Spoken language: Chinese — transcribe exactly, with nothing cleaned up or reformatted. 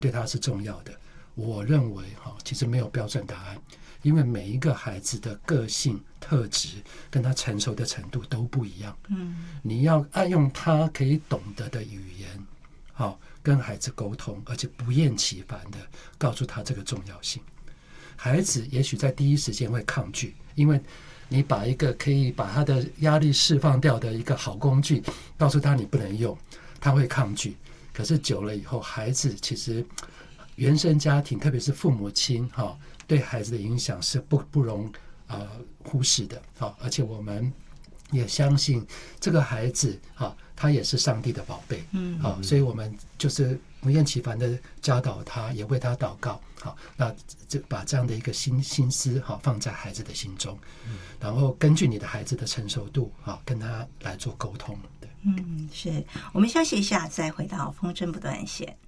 对他是重要的？我认为哈，其实没有标准答案，因为每一个孩子的个性特质跟他成熟的程度都不一样。嗯，你要按用他可以懂得的语言，好跟孩子沟通，而且不厌其烦的告诉他这个重要性。孩子也许在第一时间会抗拒，因为你把一个可以把他的压力释放掉的一个好工具告诉他你不能用，他会抗拒。可是久了以后，孩子其实原生家庭，特别是父母亲哈，对孩子的影响是不不容呃忽视的。好，而且我们也相信这个孩子哈，他也是上帝的宝贝。嗯，好，所以我们就是不厌其烦的教导他，也为他祷告。好，那这把这样的一个心心思好放在孩子的心中，然后根据你的孩子的成熟度好跟他来做沟通。对， 嗯，是我们休息一下，再回到风筝不断线。